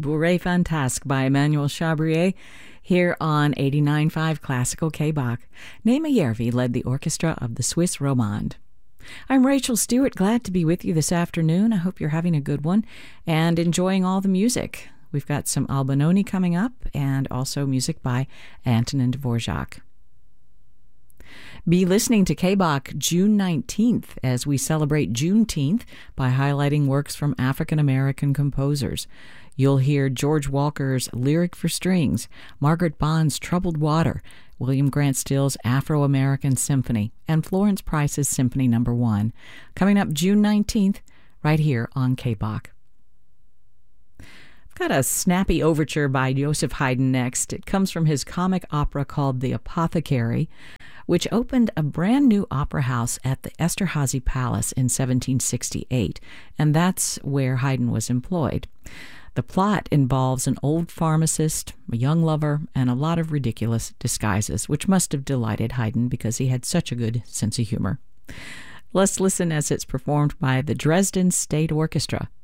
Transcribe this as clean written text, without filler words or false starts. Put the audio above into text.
Bourrée Fantasque by Emmanuel Chabrier here on 89.5 Classical K-Bach. Naima Järvi led the orchestra of the Swiss Romande. I'm Rachel Stewart, glad to be with you this afternoon. I hope you're having a good one and enjoying all the music. We've got some Albinoni coming up and also music by Antonin Dvorak. Be listening to K-Bach June 19th as we celebrate Juneteenth by highlighting works from African American composers. You'll hear George Walker's Lyric for Strings, Margaret Bond's Troubled Water, William Grant Still's Afro-American Symphony, and Florence Price's Symphony No. 1, coming up June 19th right here on K-Bach. I've got a snappy overture by Joseph Haydn next. It comes from his comic opera called The Apothecary, which opened a brand new opera house at the Esterhazy Palace in 1768, and that's where Haydn was employed. The plot involves an old pharmacist, a young lover, and a lot of ridiculous disguises, which must have delighted Haydn because he had such a good sense of humor. Let's listen as it's performed by the Dresden State Orchestra